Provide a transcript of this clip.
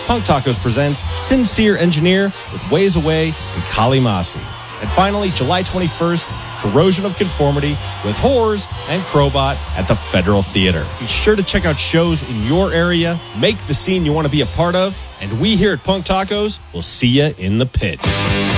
Punk Tacos presents Sincere Engineer with Ways Away and Kalimasi. And finally, July 21st, Corrosion of Conformity with Whores and Crowbot at the Federal Theater. Be sure to check out shows in your area, make the scene you want to be a part of, and we here at Punk Tacos will see you in the pit.